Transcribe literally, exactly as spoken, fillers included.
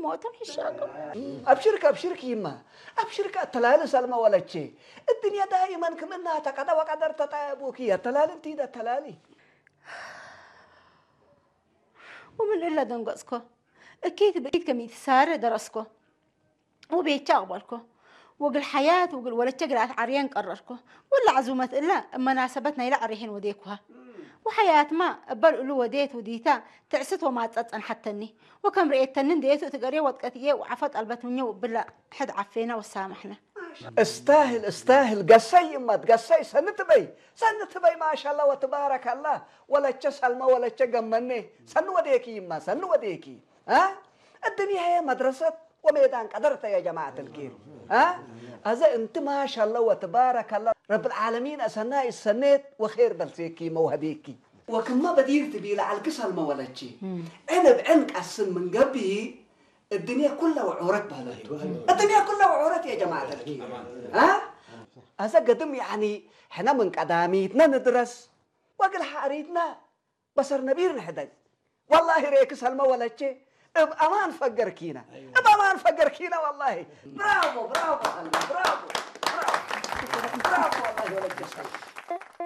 موتهم حشاكم أبشرك أبشرك يما أبشرك التلال سلمى ولا شيء الدنيا دائما كمنها تقدر وقدر تطيبوك يا تلال انتي ده تلالي ومن إلا دنقصكو أكيد بقيت كمية سارة درسكو وبيت شغبلكو وقل حياة وقل ولا تقرأ عريان قرركو ولا عزومة إلا مناسبتنا إلى عريهن وديكوها وحياة ما بلقلو وديت وديتا تعست وما تتأن حتىني وكم رأيت تنين ديتو تقريه وتقتيه وعفت قلبت مني وبلا حد عفينا وسامحنا استاهل استاهل قصي ما تقصي سنتبي سنتبي ما شاء الله وتبارك الله ولا تسلم ولا تجمني سن وديكي ما سن وديكي ها الدنيا هي مدرسة وميدان قدرت يا جماعة الكريم ها هذا انت ما شاء الله وتبارك الله رب العالمين أسناء السنات وخير بلسيكي موهديكي وكما بدير تبي لعل كسل ما ولا شيء أنا بعنك أسن من قبي الدنيا كلها وعورت بهذا الدنيا كلها وعورت يا جماعة الكريم ها هذا قدم يعني احنا من قداميتنا ندرس وقل حاريتنا بصر نبير نحدث والله ريك سلمى ولا شيء بأمان فقر كينا بأمان فقر كينا والله برافو برافو برافو برافو برافو والله ولا شيء